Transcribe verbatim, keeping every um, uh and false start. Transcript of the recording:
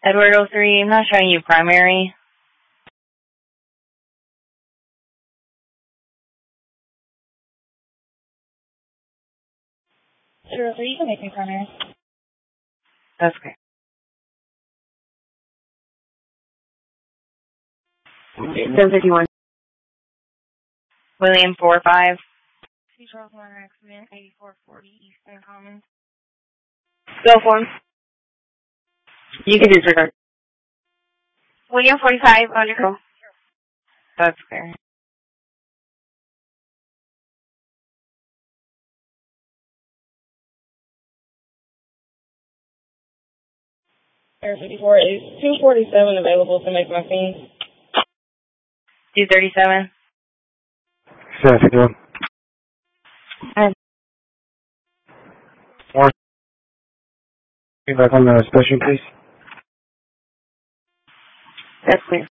Edward oh three, I'm not showing you primary. Sure, so you can make me primary. That's okay. seven fifty-one. William four five. C. Charles Minor accident, eighty-four forty Eastern Commons. Cell phone. You can disregard. William forty-five, under control. That's fair. Air fifty-four is two forty-seven available to make my scene. two thirty-seven. seven fifty-one. And More. Back on the special, please. that's clear.